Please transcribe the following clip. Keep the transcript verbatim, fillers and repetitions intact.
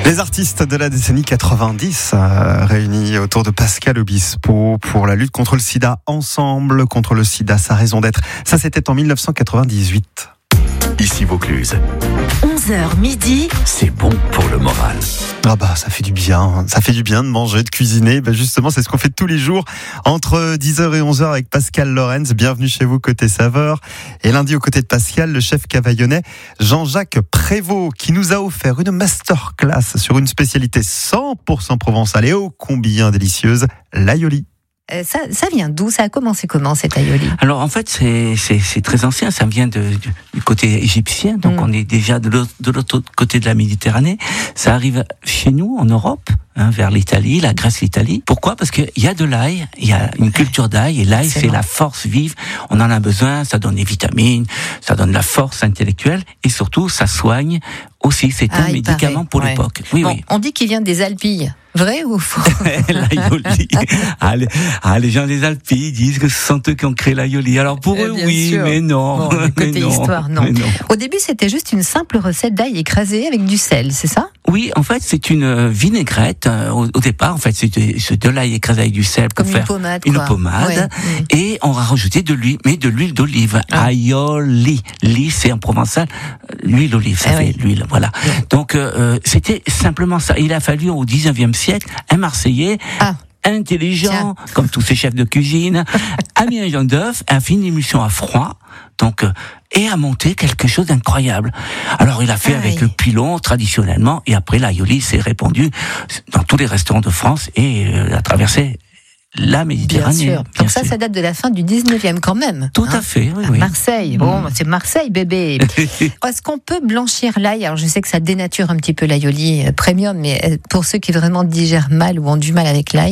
Les artistes de la décennie quatre-vingt-dix euh, réunis autour de Pascal Obispo pour la lutte contre le sida, ensemble contre le sida, sa raison d'être. Ça, c'était en dix-neuf cent quatre-vingt-dix-huit. Ici Vaucluse. onze heures midi. C'est bon pour le moral. Ah bah, ça fait du bien. Ça fait du bien de manger, de cuisiner. Bah justement, c'est ce qu'on fait tous les jours entre dix heures et onze heures avec Pascal Lorenz. Bienvenue chez vous côté saveur. Et lundi, aux côtés de Pascal, le chef cavaillonnais Jean-Jacques Prévost qui nous a offert une masterclass sur une spécialité cent pour cent provençale et ô combien délicieuse, l'aïoli. Euh, ça, ça vient d'où? Ça a commencé comment, cet aïoli? Alors en fait, c'est, c'est, c'est très ancien, ça vient de, du, du côté égyptien, donc mm. on est déjà de l'autre, de l'autre côté de la Méditerranée. Ça arrive chez nous, en Europe, hein, vers l'Italie, la Grèce, l'Italie. Pourquoi? Parce qu'il y a de l'ail, il y a une culture d'ail, et l'ail, c'est, c'est la force vive, on en a besoin, ça donne des vitamines, ça donne la force intellectuelle, et surtout, ça soigne aussi, c'est ah, un médicament paraît. pour ouais. l'époque. Oui, bon, oui. On dit qu'il vient des Alpilles. Vrai ou faux? L'aïoli. Ah, les, ah, les gens des Alpilles disent que ce sont eux qui ont créé l'aïoli. Alors pour euh, eux, oui, sûr. mais non. Bon, côté mais non. histoire, non. non. Au début, c'était juste une simple recette d'ail écrasé avec du sel, c'est ça? Oui, en fait, c'est une vinaigrette. Au, au départ, en fait, c'est de, c'est de l'ail écrasé avec du sel pour Comme faire une pommade. Une quoi. pommade. Ouais. Et on va rajouter de l'huile, mais de l'huile d'olive. Ah. Aïoli. Li, c'est en provençal. L'huile d'olive, ça ah, fait oui. l'huile, voilà. Oui. Donc, euh, c'était simplement ça. Il a fallu au dix-neuvième siècle un Marseillais. Ah. intelligent, Tiens. comme tous ces chefs de cuisine, a mis un jaune d'œuf, a fait une émulsion à froid, donc, euh, et a monté quelque chose d'incroyable. Alors, il a fait ah, avec oui. le pilon, traditionnellement, et après, l'aïoli s'est répandu dans tous les restaurants de France et euh, a traversé la Méditerranée. Bien sûr. Bien Donc ça, sûr. ça date de la fin du dix-neuvième quand même. Tout hein à fait, oui, à oui. Marseille. Bon, mmh. c'est Marseille, bébé. Est-ce qu'on peut blanchir l'ail? Alors, je sais que ça dénature un petit peu l'aïoli premium, mais pour ceux qui vraiment digèrent mal ou ont du mal avec l'ail,